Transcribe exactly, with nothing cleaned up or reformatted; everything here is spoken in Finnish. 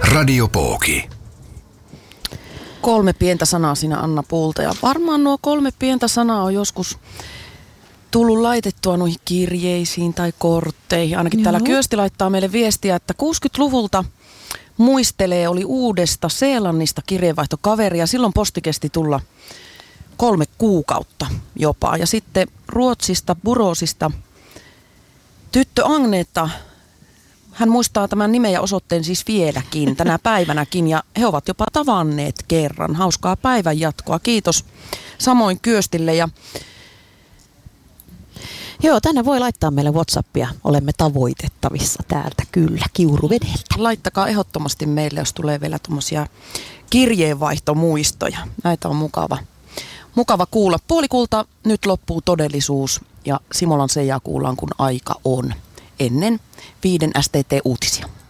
Radiopooki. Kolme pientä sanaa sinä Anna Puulta, ja varmaan nuo kolme pientä sanaa on joskus tullut laitettua noihin kirjeisiin tai kortteihin. Ainakin Joo. täällä Kyösti laittaa meille viestiä, että kuusikymmentäluvulta muistelee, oli uudesta Seelannista kirjeenvaihtokaveria. Silloin posti kesti tulla kolme kuukautta jopa. Ja sitten Ruotsista, Burosista, tyttö Agneta. Hän muistaa tämän nimen ja osoitteen siis vieläkin, tänä päivänäkin, ja he ovat jopa tavanneet kerran. Hauskaa päivän jatkoa. Kiitos samoin Kyöstille. Ja Joo, tänne voi laittaa meille WhatsAppia. Olemme tavoitettavissa täältä kyllä, Kiuruvedeltä. Laittakaa ehdottomasti meille, jos tulee vielä tuommoisia kirjeenvaihtomuistoja. Näitä on mukava, mukava kuulla. Puolikulta nyt loppuu todellisuus, ja Simolan Seijaa kuullaan, kun aika on, ennen viiden S T T-uutisia.